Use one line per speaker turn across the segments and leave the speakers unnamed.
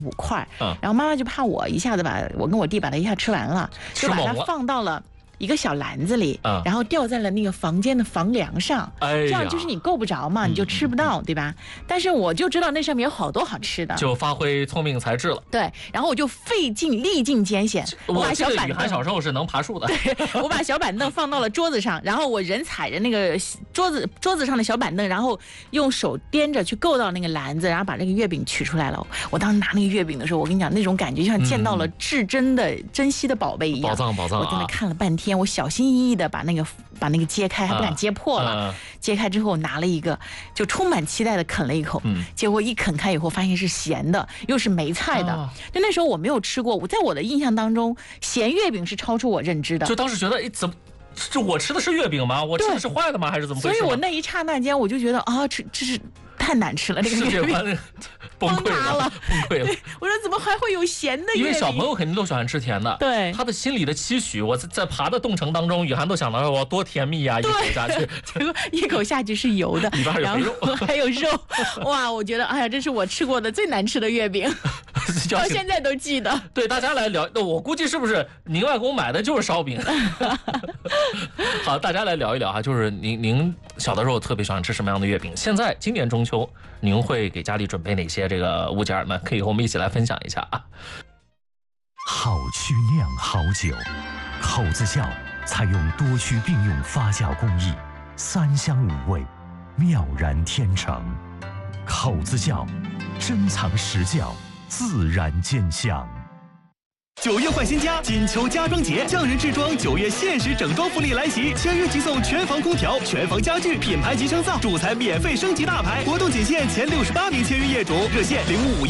块，然后妈妈就怕我一下子我跟我弟把它一下吃完了，就把它放到了一个小篮子里，然后吊在了那个房间的房梁上，这样就是你够不着嘛，你就吃不到，对吧？但是我就知道那上面有好多好吃的，
就发挥聪明才智了。对，
然后我就历尽艰险，
我把小板凳，雨涵小时候是能爬树的，
对，我把小板凳放到了桌子上，然后我人踩着那个桌子上的小板凳，然后用手掂着去够到那个篮子，然后把那个月饼取出来了。我当时拿那个月饼的时候，我跟你讲，那种感觉就像见到了至珍的珍惜的宝贝一样，
宝藏！
我在那看了半天。我小心翼翼的把那个揭开，还不敢揭破了。揭开之后拿了一个，就充满期待的啃了一口。结果一啃开以后，发现是咸的，又是梅菜的。就那时候我没有吃过，在我的印象当中，咸月饼是超出我认知的。
就当时觉得，怎么？这我吃的是月饼吗？我吃的是坏的吗？还是怎么回事？
所以我那一刹那间我就觉得这是太难吃了，这个月饼
世界观崩溃了。
我说怎么还会有咸的月饼？
因为小朋友肯定都喜欢吃甜的，
对
他的心里的期许，我在爬的动程当中，雨涵都想到我多甜蜜呀，一口下去，
结果一口下去是油的，
里边还有肉，
还有肉，哇！我觉得哎呀，这是我吃过的最难吃的月饼，到现在都记得。
对，大家来聊，我估计是不是您外公买的就是烧饼？好，大家来聊一聊哈，就是您小的时候特别喜欢吃什么样的月饼？现在今年中秋，您会给家里准备哪些这个物件呢？可以和我们一起来分享一下啊。
好曲酿好酒，口子窖采用多区并用发酵工艺，3香5味，妙然天成。口子窖珍藏实窖，自然兼香。
9月换新家，锦秋家装节，匠人制装9月限时整装福利来袭，签约即送全房空调、全房家具、品牌集成灶，主材免费升级大牌。活动仅限前68名签约业主，热线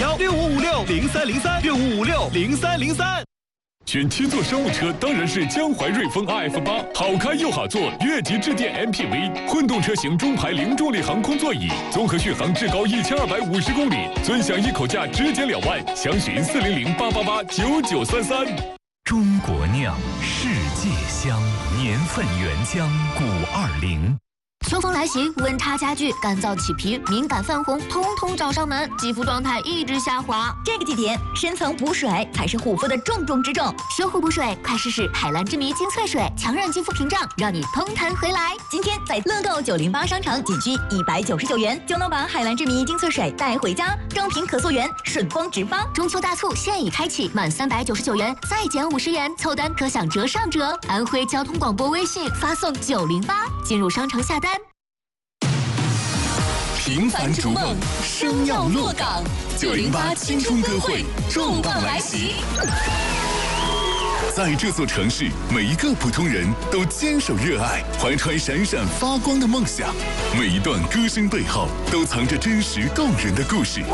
055165560303。
选7座商务车当然是江淮瑞风 RF8，好开又好坐，越级致电 MPV， 混动车型中排零重力航空座椅，综合续航至高1250公里，尊享一口价直减2万，详询40088889933。
中国酿，世界香，年份原浆520。
秋风来袭，温差加剧，干燥起皮，敏感泛红，通通找上门，肌肤状态一直下滑。
这个季节，深层补水才是护肤的重中之重。
修护补水，快试试海蓝之谜精粹水，强韧肌肤屏障，让你通弹回来。
今天在乐购908商城仅需199元，就能把海蓝之谜精粹水带回家，正品可溯源，顺丰直发。
中秋大促现已开启，满399元再减50元，凑单可享折上折。安徽交通广播微信发送908，进入商城下单。
平凡逐梦，生要落岗。908青春歌会重磅来袭。在这座城市，每一个普通人都坚守热爱，怀揣闪闪发光的梦想。每一段歌声背后，都藏着真实动人的故事。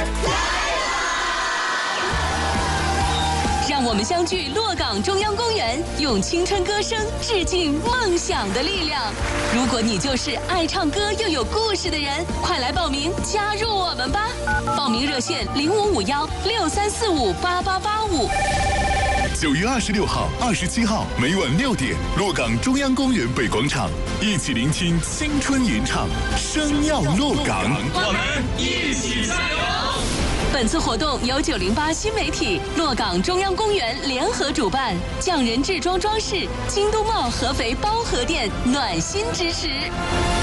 让我们相聚洛岗中央公园，用青春歌声致敬梦想的力量。如果你就是爱唱歌又有故事的人，快来报名加入我们吧！报名热线055163458885。
9月26号、27号每晚6点，洛岗中央公园北广场，一起聆听青春吟唱，声要洛岗，
我们一起加油！
本次活动由908新媒体、洛岗中央公园联合主办，匠人制装装饰、京都茂合肥包河店暖心支持。